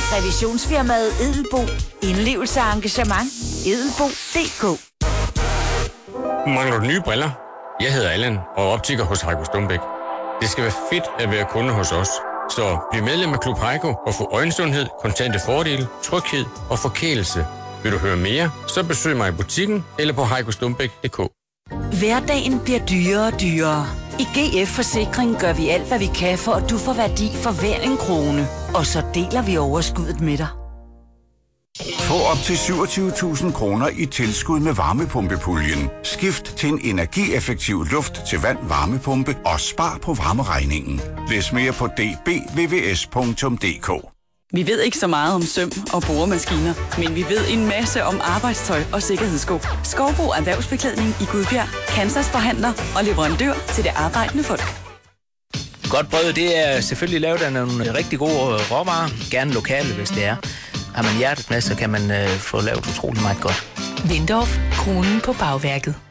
Revisionsfirmaet Edelbo. Indlevelse og engagement. Edelbo.dk. Mangler du nye briller? Jeg hedder Allan og er optiker hos Heiko Stumbæk. Det skal være fedt at være kunde hos os. Så bliv medlem af Klub Heiko og få øjensundhed, kontante fordele, tryghed og forkælelse. Vil du høre mere, så besøg mig i butikken eller på heikostumbæk.dk. Hverdagen bliver dyrere og dyrere. I GF Forsikring gør vi alt, hvad vi kan, for at du får værdi for hver en krone. Og så deler vi overskuddet med dig. Få op til 27.000 kroner i tilskud med varmepumpepuljen. Skift til en energieffektiv luft til vand varmepumpe og spar på varmeregningen. Læs mere på dbvvs.dk. Vi ved ikke så meget om søm og boremaskiner, men vi ved en masse om arbejdstøj og sikkerhedssko. Skovbo Erhvervsbeklædning i Gudbjerg, Kansas forhandler og leverandør til det arbejdende folk. Godt brød, det er selvfølgelig lavet af nogle rigtig gode råvarer. Gerne lokale, hvis det er. Har man hjertet med, så kan man få lavet utrolig meget godt. Windorf, kronen på bagværket.